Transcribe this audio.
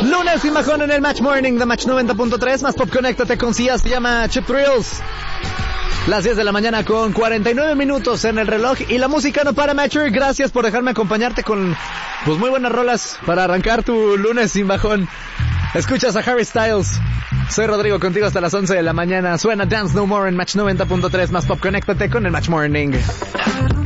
Lunes sin bajón en el Match Morning de Match 90.3. Más pop, conéctate con Sia, se llama Chip Thrills. Las 10 de la mañana con 49 minutos en el reloj. Y la música no para, Matcher. Gracias por dejarme acompañarte con pues muy buenas rolas para arrancar tu lunes sin bajón. Escuchas a Harry Styles. Soy Rodrigo, contigo hasta las 11 de la mañana. Suena Dance No More en Match 90.3. Más pop, conéctate con el Match Morning.